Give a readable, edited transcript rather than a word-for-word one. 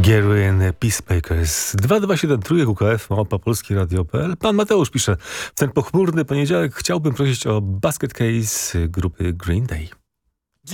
Heroin Peacemakers. 2273 UKF, małpa Polski Radio.pl. Pan Mateusz pisze: w ten pochmurny poniedziałek chciałbym prosić o Basket Case grupy Green Day.